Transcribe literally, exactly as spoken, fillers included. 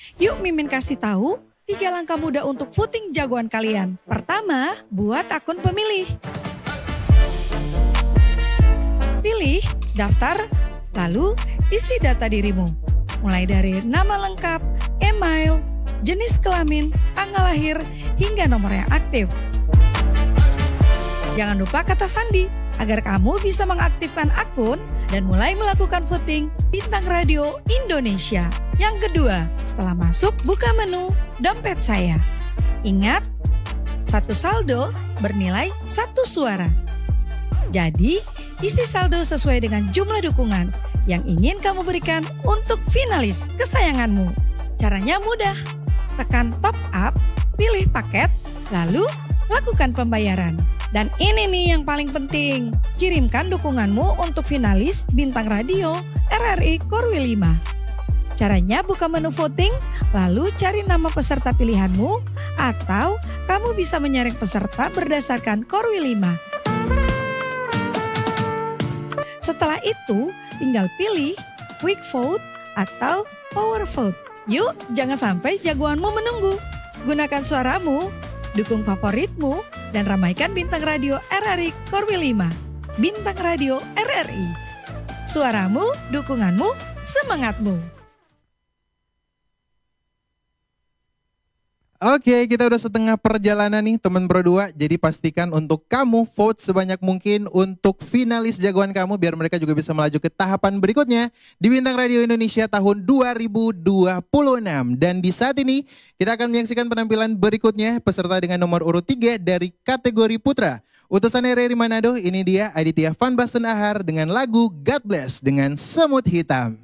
Yuk Mimin kasih tahu tiga langkah mudah untuk voting jagoan kalian. Pertama, buat akun pemilih. Pilih, daftar, lalu isi data dirimu. Mulai dari nama lengkap, email, jenis kelamin, tanggal lahir, hingga nomor yang aktif. Jangan lupa kata sandi, agar kamu bisa mengaktifkan akun dan mulai melakukan voting Bintang Radio Indonesia. Yang kedua, setelah masuk, buka menu dompet saya. Ingat, satu saldo bernilai satu suara. Jadi, isi saldo sesuai dengan jumlah dukungan yang ingin kamu berikan untuk finalis kesayanganmu. Caranya mudah. Tekan top up, pilih paket, lalu lakukan pembayaran. Dan ini nih yang paling penting, kirimkan dukunganmu untuk finalis Bintang Radio R R I Korwil lima. Caranya buka menu voting, lalu cari nama peserta pilihanmu, atau kamu bisa menyaring peserta berdasarkan Korwil lima. Setelah itu, tinggal pilih quick vote atau power vote. Yuk, jangan sampai jagoanmu menunggu. Gunakan suaramu, dukung favoritmu, dan ramaikan Bintang Radio R R I Korwil lima. Bintang Radio R R I. Suaramu, dukunganmu, semangatmu. Oke, kita udah setengah perjalanan nih teman Pro dua. Jadi pastikan untuk kamu vote sebanyak mungkin untuk finalis jagoan kamu biar mereka juga bisa melaju ke tahapan berikutnya di Bintang Radio Indonesia tahun dua ribu dua puluh enam. Dan di saat ini kita akan menyaksikan penampilan berikutnya peserta dengan nomor urut tiga dari kategori putra. Utusan R R I Manado, ini dia Aditya Van Basten Ahar dengan lagu God Bless dengan Semut Hitam.